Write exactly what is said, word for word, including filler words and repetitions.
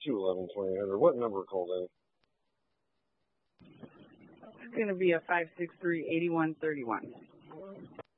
two eleven twenty hundred. What number called in? It's going to be a five six three, eight one three one.